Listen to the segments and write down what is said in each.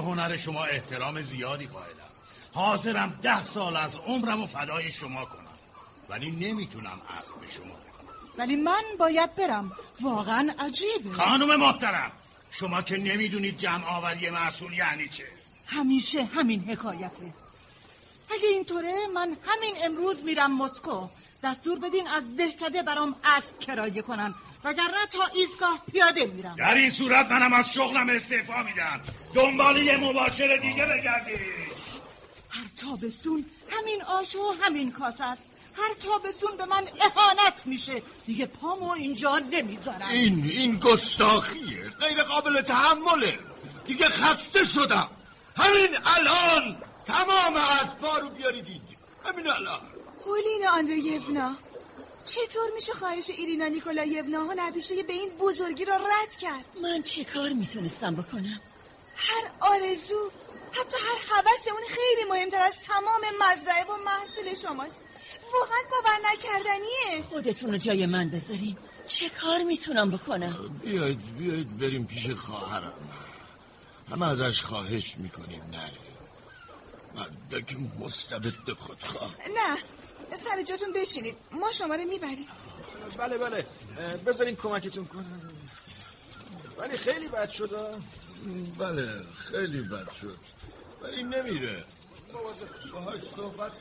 به هنر شما احترام زیادی قائلم. حاضرم 10 سال از عمرم و فدای شما کنم، ولی نمیتونم عزم به شما. ولی من باید برم. واقعا عجیبه. خانم محترم، شما که نمیدونید جمع آوری محصول یعنی چه. همیشه همین حکایته. اگه اینطوره من همین امروز میرم مسکو. دستور بدین از دهکده برام اسب کرایه کنن، وگرنه تا ایستگاه پیاده میرم. در این صورت منم از شغلم استعفا میدم. دنبال یه مباشر دیگه بگردید. هر تابستون همین آش و همین کاسه است. هر تابستون به من اهانت میشه. دیگه پامو اینجا نمیذارم. این گستاخیه، غیر قابل تحمله. دیگه خسته شدم. همین الان تمام اسبا رو بیارید اینجا. همین الان. پولین آندرییونا، چطور میشه خواهش ایرینا نیکولایونا هنرپیشه به این بزرگی را رد کرد؟ من چه کار میتونستم بکنم؟ هر آرزو، حتی هر هوس اون خیلی مهمتر از تمام مزرعه و محصول شماست. واقعا باور نکردنیه. خودتون رو جای من بذارین. چه کار میتونم بکنم؟ بیایید بریم پیش خواهرم. همه ازش خواهش میکنیم نره. مردک مستبد خودخواه. نه، سر جاتون بشینید، ما شما رو میبریم. بله بذارین کمکتون کنم. ولی خیلی بد شد. بله خیلی بد شد، ولی نمیره. باهاش صحبت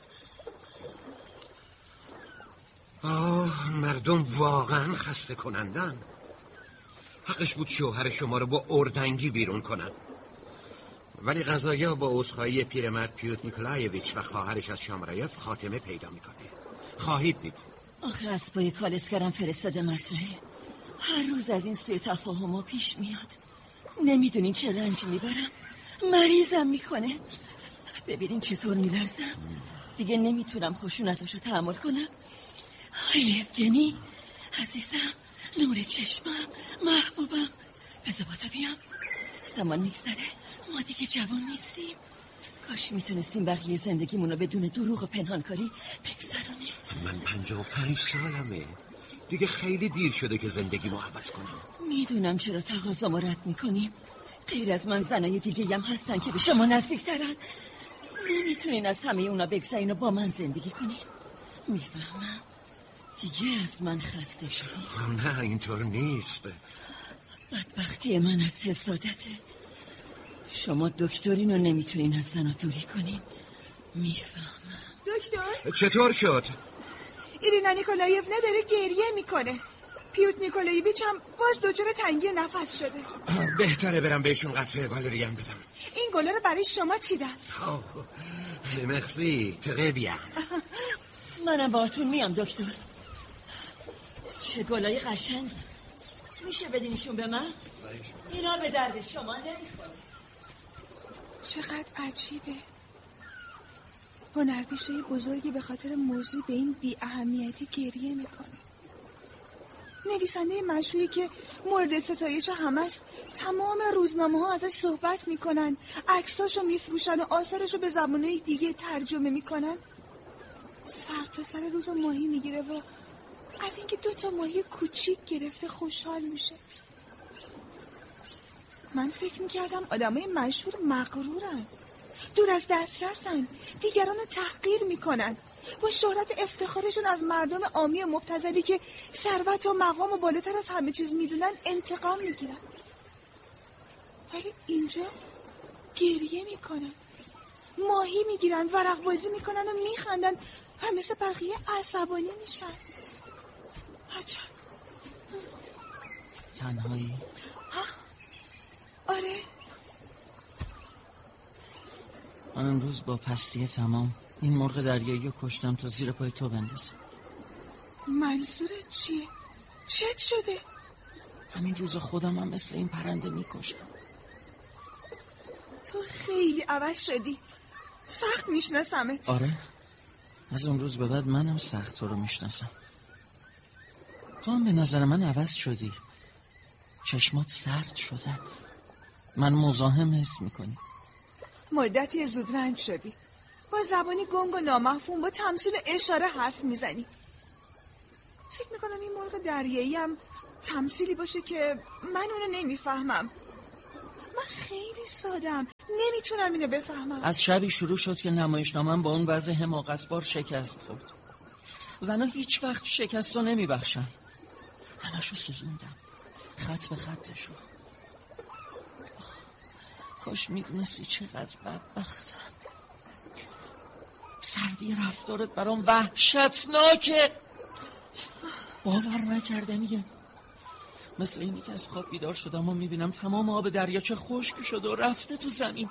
مردم واقعا خسته کنندن. حقش بود شوهر شما رو با اردنگی بیرون کنن، ولی قضایا با عذرخواهی پیرمرد پیوت نیکولایویچ و خواهرش از شامرایف خاتمه پیدا میکنه. خواهید دید. آخه اسبای کالسکرم فرستاده مزرعه. هر روز از این سوی تفاهم‌ها پیش میاد. نمیدونین چه رنج میبرم. مریضم میکنه. ببینین چطور میلرزم. دیگه نمیتونم خشونتشو تحمل کنم. ای افگنی عزیزم، نور چشمم، محبوبم، بذار با تو بیام. زمان میگذره، ما دیگه جوان نیستیم. کاش میتونستیم بقیه زندگیمونو بدون دروغ و پنهانکاری بگذرونیم. من 55 سالمه. دیگه خیلی دیر شده که زندگیمو عوض کنم. میدونم چرا تقاضامو رد میکنیم. غیر از من زنای دیگه هم هستن که به شما نزدیکترن. نمیتونین از همه اونا بگذرین و با من زندگی کنین. میفهمم دیگه از من خسته شدی. نه اینطور نیست. بدبختی من از حسادته. شما دکترین و نمیتونین از زنا دوری کنین. میفهمم. دکتر چطور شد؟ ایرینا نیکولایونا داره گریه میکنه. پیوت نیکولایویچ هم باز دچار تنگی نفس شده. بهتره برم بهشون قطره والریان بدم. این گلا رو برای شما چیدم. مرسی تقی بیان. منم باهاتون میام دکتر. چه گلای قشنگ. میشه بدینشون به من؟ اینا به درد شما نمیخوره. چقدر عجیبه. هنرپیشه بزرگی به خاطر موضوع به این بی اهمیتی گریه میکنه. نویسنده مشهوری که مورد ستایش همست، تمام روزنامه ها ازش صحبت میکنن، عکساشو میفروشن و آثارشو به زبانهای دیگه ترجمه میکنن. سر تا سر روز ماهی میگیره و از اینکه 2 ماهی کوچیک گرفته خوشحال میشه. من فکر میکردم آدمای مشهور مغرورن، دور از دسترسن، دیگران رو تحقیر میکنن، با شهرت افتخارشون از مردم عامی و مبتذلی که ثروت و مقام و بالاتر از همه چیز میدونن انتقام میگیرن. ولی اینجا گریه میکنن، ماهی میگیرن، ورق بازی میکنن و میخندن و مثل بقیه عصبانی میشن. عجب. تنهایی؟ آره. من امروز با پستی تمام این مرغ دریایی رو کشتم تا زیر پای تو بندازم. منظورت چیه؟ چت شده؟ همین روز خودم هم مثل این پرنده میکشم. تو خیلی عوض شدی، سخت میشناسمت. آره، از اون روز به بعد منم سخت تو رو میشناسم. تو هم به نظر من عوض شدی. چشمات سرد شده، من مزاحم حس میکنی. مدتی زود رنج شدی، با زبانی گنگ و نامفهوم با تمثیل اشاره حرف میزنی. فکر میکنم این مرغ دریایی هم تمثیلی باشه که من اونو نمیفهمم. من خیلی سادم، نمیتونم اینو بفهمم. از شبی شروع شد که نمایشنامه‌ام با اون وضع حماقتبار شکست خورد. زنها هیچ وقت شکست رو نمیبخشن. همشو سوزوندم، خط به خطشو. کاش میدونستی چقدر بدبختم. سردی رفتارت برام وحشتناکه. باور نکردنیه. مثل اینی که از خواب بیدار شدم و میبینم تمام آب دریاچه خشک شده و رفته تو زمین.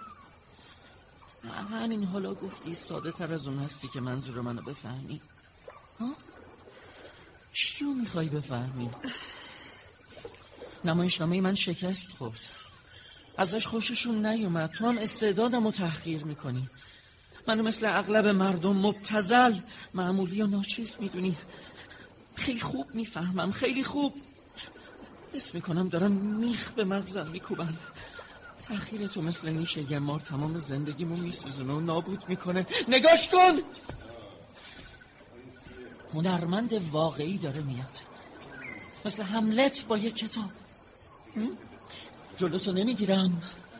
همین حالا گفتی ساده تر از اون هستی که منظور منو بفهمی. ها؟ چیو میخوای بفهمی؟ نمایشنامه من شکست خورد. ازش خوششون نیومد. تو هم استعدادمو تحقیر میکنی. منو مثل اغلب مردم مبتذل، معمولی و ناچیز میدونی. خیلی خوب میفهمم، خیلی خوب. حس میکنم دارم میخ به مغزم میکوبن. تأخیر تو مثل نیشه یه مار تمام زندگیمو میسوزونه و نابود میکنه. نگاش کن! هنرمند واقعی داره میاد، مثل هملت با یک کتاب. جلوتو نمیگیرم.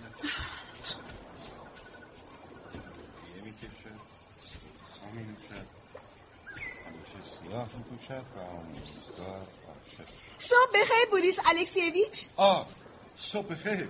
صبح بخیر بوریس الکسیویچ. صبح بخیر.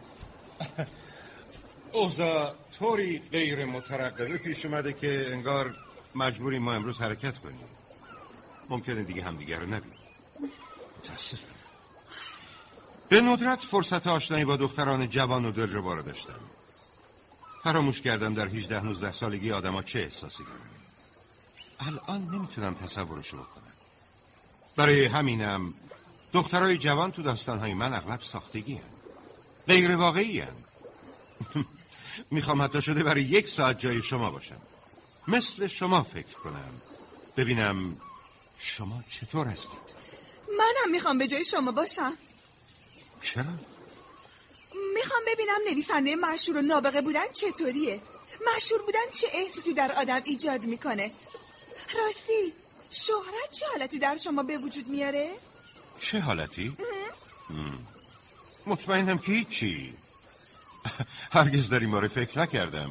اوضاع طوری غیر مترقبه پیش اومده که انگار مجبوریم ما امروز حرکت کنیم. ممکنه دیگه همدیگه رو نبینیم. متاسفم. به ندرت فرصت آشنایی با دختران جوان و دلربا رو داشتم. فراموش کردم در 18-19 سالگی آدما چه احساسی دارن. الان نمیتونم تصورشو بکنم. برای همینم دخترای جوان تو داستانهای من اغلب ساختگی هن. غیر واقعی هن. میخوام حتی شده برای 1 ساعت جای شما باشم، مثل شما فکر کنم، ببینم شما چطور هستید. منم میخوام به جای شما باشم. چرا؟ میخوام ببینم نویسنده مشهور و نابغه بودن چطوریه. مشهور بودن چه احساسی در آدم ایجاد میکنه. راستی شهرت چه حالتی در شما به وجود میاره؟ چه حالتی؟ مطمئنم که هیچی. هرگز در این باره فکر نکردم.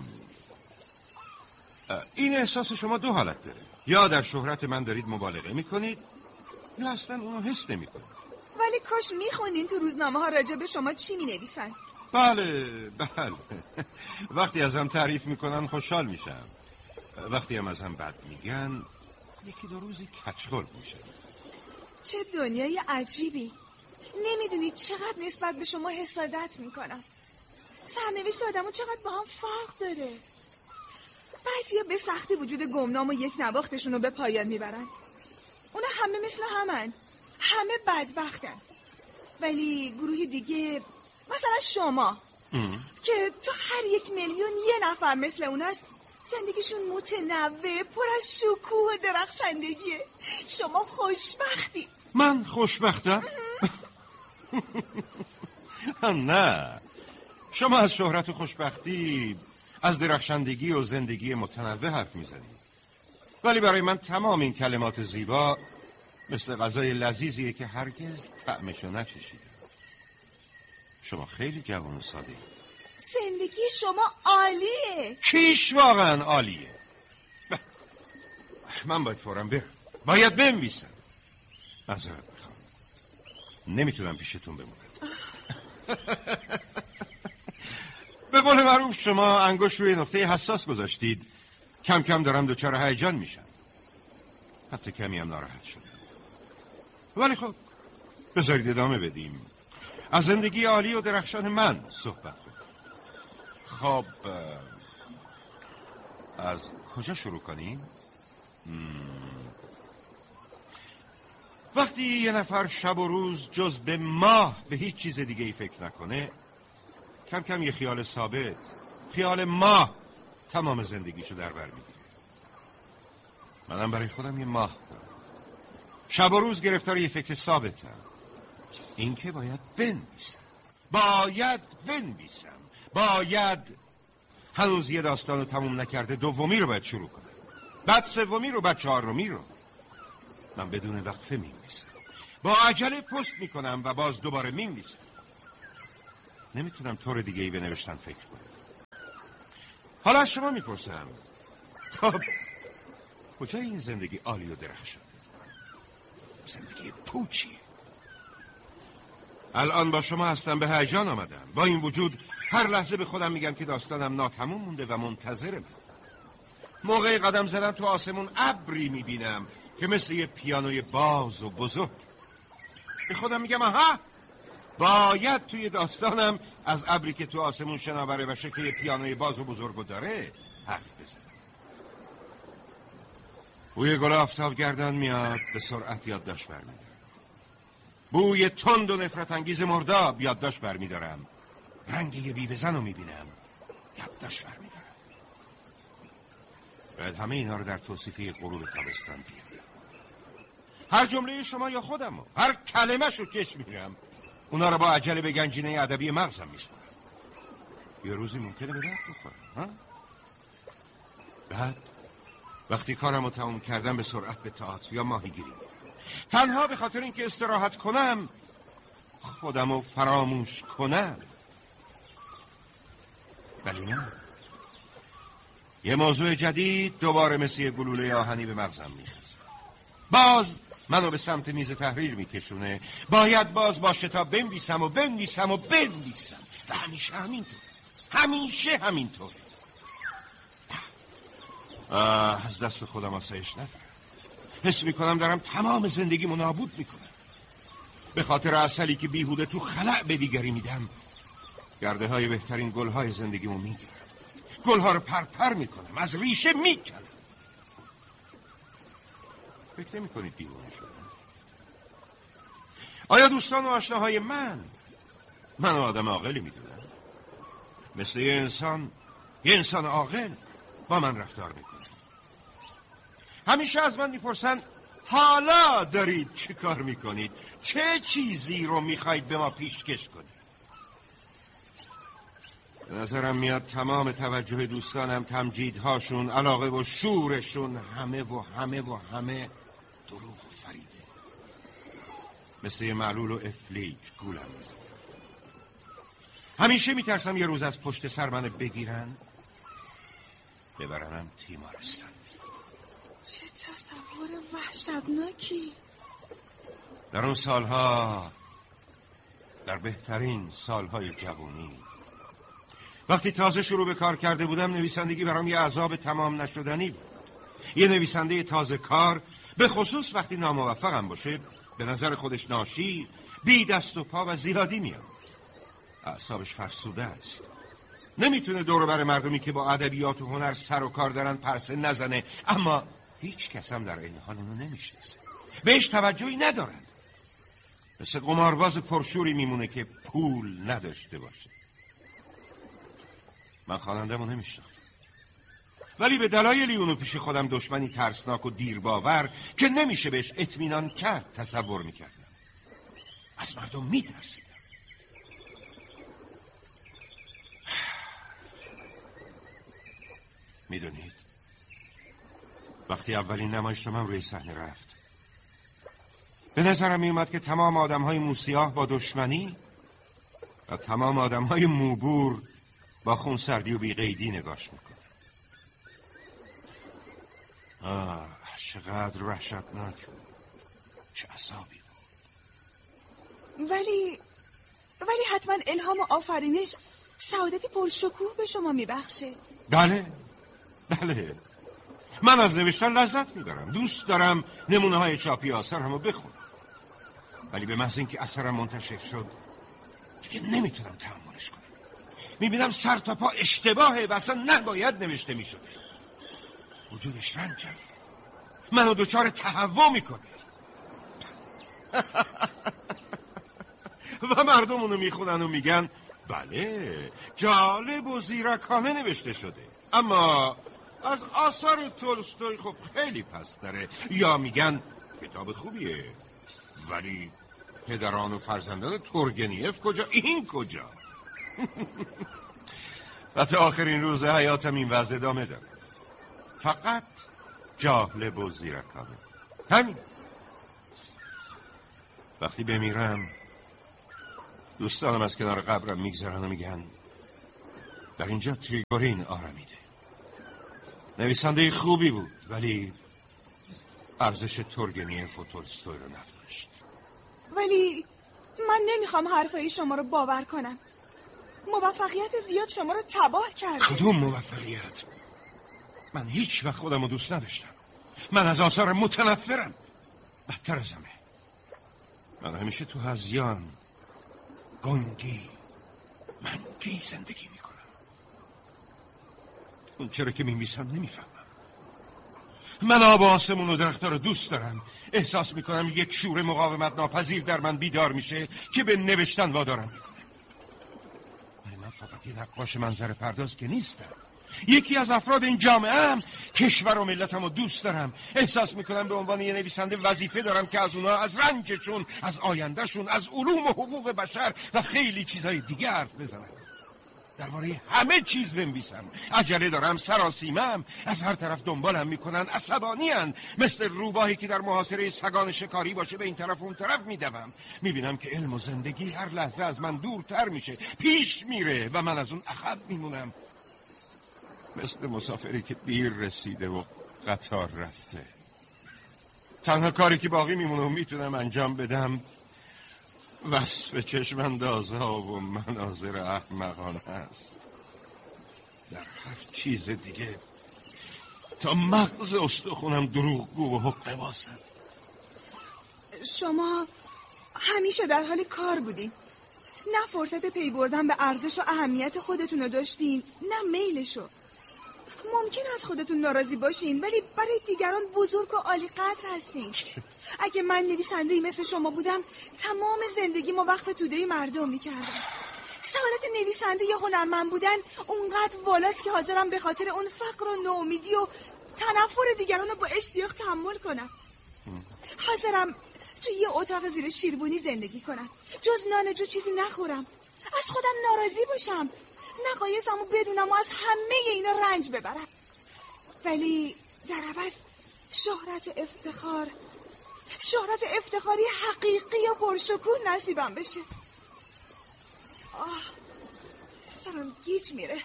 این احساس شما 2 حالت داره. یا در شهرت من دارید مبالغه میکنید یا اصلا اونو حس نمیکنید. ولی کاش میخوندین تو روزنامه ها راجع به شما چی مینویسن. بله وقتی ازم تعریف میکنن خوشحال میشم. وقتی هم ازم بد میگن 1-2 روزی کچخلق میشه. چه دنیای عجیبی. نمیدونید چقدر نسبت به شما حسادت میکنم. سرنوشت آدمو چقدر با هم فرق داره. بعضیا به سختی وجود گمنام و یک نواختشون رو به پایان میبرن. اونا همه مثل همن، همه بدبختن. ولی گروه دیگه مثلا شما که تو هر 1 میلیون 1 نفر مثل اوناست، زندگیشون متنوع، پر از شکوه و درخشندگیه. شما خوشبختی. من خوشبختم؟ نه، شما از شهرت و خوشبختی، از درخشندگی و زندگی متنوع حرف میزنید. ولی برای من تمام این کلمات زیبا مثل غذای لذیذیه که هرگز طعمشو نچشیدم. شما خیلی جوان و ساده اید. زندگی شما عالیه. چیش واقعا عالیه؟ من باید فوراً برم. باید بنویسم. معذرت میخوام، نمیتونم پیشتون بمونم. به قول معروف شما انگشت روی نقطه حساس گذاشتید. کم کم دارم دچار هیجان میشم، حتی کمی هم ناراحت شدم. ولی خب بذارید ادامه بدیم. از زندگی عالی و درخشان من صحبت کنیم. خب از کجا شروع کنیم؟ وقتی یه نفر شب و روز جز به ماه به هیچ چیز دیگه ای فکر نکنه، کم کم یه خیال ثابت، خیال ماه تمام زندگیشو در بر میگیره. منم برای خودم یه ماه دارم. شب و روز گرفتار یه فکر ثابتم، این که باید بنویسم. باید هنوز یه داستان رو تموم نکرده 2می رو باید شروع کنم، بعد 3می رو، بعد 4می رو. من بدون وقفه می‌نویسم، با عجله پست میکنم و باز دوباره می‌نویسم. نمیتونم طور دیگه ای به نوشتن فکر کنم. حالا از شما میپرسم، خب کجای این زندگی عالی و درخشان؟ زندگی پوچیه. الان با شما هستم، به هیجان آمدم. با این وجود هر لحظه به خودم میگم که داستانم ناتموم مونده و منتظرم. موقع قدم زدن تو آسمون ابری میبینم که مثل یه پیانوی باز و بزرگ. به خودم میگم آها، باید توی داستانم از ابری که تو آسمون شناوره و شکل پیانوی باز و بزرگو داره حرف بزنم. بوی گل آفتابگردان میاد، به سرعت یادداشت برمیدارم. بوی تند و نفرت انگیز مرداب یادداشت برمیدارم. رنگ یه بیوه‌زن رو میبینم، یادداشت برمیدارم. باید همه اینا رو در توصیفه غروب تابستان بیارم. هر جمله شما یا خودم رو، هر کلمه‌ش رو کش میگیرم، اونا رو با عجله به گنجینه ادبی مغزم میسپارم. یه روزی ممکنه به درد بخورم. بعد وقتی کارم رو تموم کردم به سرعت به تئاتر یا ماهیگیری میرم، تنها به خاطر اینکه استراحت کنم، خودم رو فراموش کنم. ولی نه، یه موضوع جدید دوباره مثل یه گلوله آهنی به مغزم میخزه. باز منو به سمت میز تحریر میکشونه. باید باز با شتاب بنویسم و بنویسم و بنویسم و همیشه همینطور، همیشه همینطور. از دست خودم آسایش ندارم. حس میکنم دارم تمام زندگیمو نابود میکنم. به خاطر عسلی که بیهوده تو خلأ به دیگری میدم، گرده های بهترین گلهای زندگیمو میگیرم. گلها رو پرپر میکنم، از ریشه میکنم. فکر نمی کنید دیوانه شدم؟ آیا دوستان و آشناهای من آدم عاقلی میدونن؟ مثل یه انسان عاقل با من رفتار میکنه. همیشه از من میپرسن حالا دارید چی کار میکنید؟ چه چیزی رو میخواید به ما پیشکش کنید؟ به نظرم میاد تمام توجه دوستانم، تمجیدهاشون، علاقه و شورشون همه دروغ و فریده. مثل یه معلول و افلیک گولم میزنه. همیشه میترسم یه روز از پشت سر من بگیرن، ببرنم تیمارستان. چه تصور وحشتناکی. در اون سالها، در بهترین سالهای جوانی، وقتی تازه شروع به کار کرده بودم، نویسندگی برام یه عذاب تمام نشدنی بود. یه نویسنده تازه کار، به خصوص وقتی ناموفقم باشه، به نظر خودش ناشی، بی دست و پا و زیادی میاد. اعصابش فرسوده است. نمیتونه دور بر مردمی که با ادبیات و هنر سر و کار دارن پرسه نزنه، اما هیچ کس هم در این حال اونو نمیشناسه، بهش توجهی ندارن. مثل قمارباز پرشوری میمونه که پول نداشته باشه. من خواننده‌مو نمیشناختم، ولی به دلایلی اونو پیش خودم دشمنی ترسناک و دیرباور که نمیشه بهش اطمینان کرد تصور میکردم. از مردم میترسیدم. میدونید وقتی اولین نمایشنامه‌ام روی صحنه رفت، به نظرم میومد که تمام آدم‌های موسیاه با دشمنی و تمام آدم‌های موبور با خونسردی و بی‌قیدی نگاش میکنه. چقدر وحشتناک بود، چه عذابی بود. ولی حتما الهام و آفرینش سعادتی پرشکوه به شما میبخشه. بله، من از نوشتن لذت میبرم. دوست دارم نمونه های چاپی آثارمو بخونم، ولی به محض اینکه اثرم منتشر شد دیگه نمیتونم تحملش کنم. میبینم سر تا پا اشتباهه و اصلا نباید نوشته میشده. وجودش رنجم، منو دچار تهوع میکنه. و مردم اونو میخونن و میگن بله، جالب و زیرکانه نوشته شده، اما از آثار تولستوی خب خیلی پستره. یا میگن کتاب خوبیه، ولی پدران و فرزندان تورگنیف کجا، این کجا؟ و تا آخرین روز حیاتم این وضع ادامه داره. فقط جالب و زیرکانه، همین. وقتی بمیرم دوستانم از کنار قبرم میگذرن و میگن در اینجا تریگورین آرمیده. نویسنده خوبی بود ولی ارزش تورگنیف و تولستوی رو نداشت. ولی من نمیخوام حرفای شما رو باور کنم. موفقیت زیاد شما رو تباه کرده. کدوم موفقیت؟ من هیچ وقت خودم رو دوست نداشتم. من از آثار متنفرم. بدتر از همه من همیشه تو هذیان گنگی منگی زندگی میکنم. اون چرا که میمیسم نمیفهمم. من آب و آسمون و درختها رو دوست دارم. احساس میکنم یک شور مقاومت ناپذیر در من بیدار میشه که به نوشتن وادارم میکنه. من فقط یه نقاش منظر پرداز که نیستم. یکی از افراد این جامعه هم. کشور و ملتم رو دوست دارم. احساس میکنم به عنوان یه نویسنده وظیفه دارم که از اونها، از رنجشون، از آیندهشون، از علوم و حقوق بشر و خیلی چیزهای دیگه حرف بزنم. درباره همه چیز بنویسم. عجله دارم، سراسیمم. از هر طرف دنبالم میکنن، عصبانی‌اند. مثل روباهی که در محاصره سگان شکاری باشه به این طرف اون طرف میدوم. میبینم که علم و زندگی هر لحظه از من دورتر میشه، پیش میره و من از اون عقب میمونم. مثل مسافری که دیر رسیده و قطار رفته. تنها کاری که باقی میمونه و میتونم انجام بدم وصف چشم‌اندازها و مناظر احمقانه است. در هر چیز دیگه تا مغز استخونم دروغگو و حقه بازم. شما همیشه در حال کار بودین. نه فرصت پی بردن به ارزش و اهمیت خودتون رو داشتین، نه میلشو. ممکن از خودتون ناراضی باشین ولی برای دیگران بزرگ و عالی قدر هستین. اگه من نویسنده‌ای مثل شما بودم تمام زندگیمو وقف توده مردم میکردم. سعادت نویسنده یا هنرمند بودن اونقدر والاست که حاضرم به خاطر اون فقر و ناامیدی و تنفر دیگران رو با اشتیاق تحمل کنم. حاضرم توی یه اتاق زیر شیربونی زندگی کنم، جز نان جو چیزی نخورم، از خودم ناراضی باشم، نقایصمو بدونم و از همه اینا رنج ببرم. ولی در عوض شهرت افتخاری حقیقی و پرشکوه نصیبم بشه. سرم گیج میره.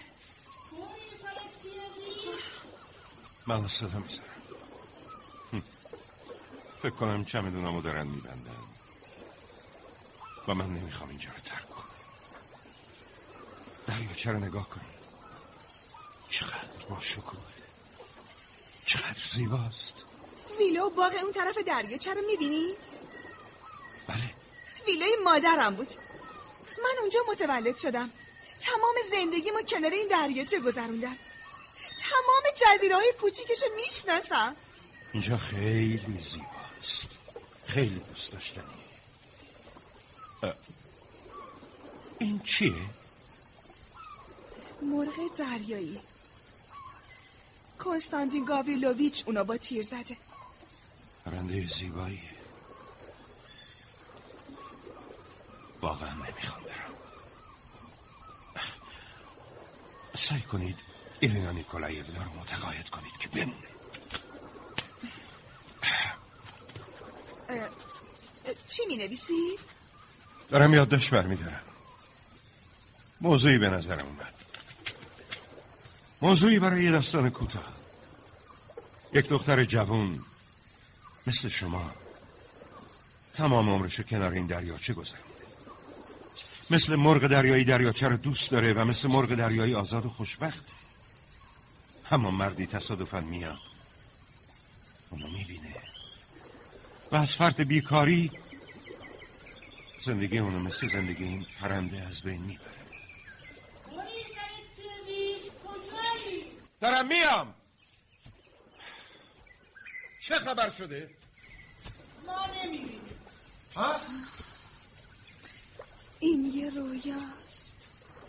من صدا میزنم. فکر کنم چمدونمو دارن میبندن و من نمیخوام اینجا رو ترک کنم. دریاچه رو نگاه کنید. چقدر با شکوه، چقدر زیباست. ویلا و باغ اون طرف دریاچه رو میبینی؟ بله. ویلای مادرم بود. من اونجا متولد شدم. تمام زندگیمو کنار این دریاچه گذروندم. تمام جزیره‌های کوچیکشو میشناسم. اینجا خیلی زیباست، خیلی دوست داشتنی. این چیه؟ مرغ دریایی. کنستانتین گاوریلوویچ اونا با تیر زده. پرنده زیباییه. واقعا نمیخوام برم. سعی کنید ایلینا نیکولایونا رو متقاعد کنید که بمونه. چی می نویسید؟ دارم یادداشت برمی‌دارم. موضوعی به نظرم اومد. موضوعی برای یه داستان کوتاه. یک دختر جوان مثل شما تمام عمرشو کنار این دریاچه گذرونده. مثل مرغ دریایی دریاچه رو دوست داره و مثل مرغ دریایی آزاد و خوشبخته. اما مردی تصادفاً میاد، اونو میبینه و از فرط بیکاری زندگی اونو مثل زندگی این پرنده از بین میبره. دارم میام. چه خبر شده؟ ما نمیبینیم. ها؟ این یه رویاست.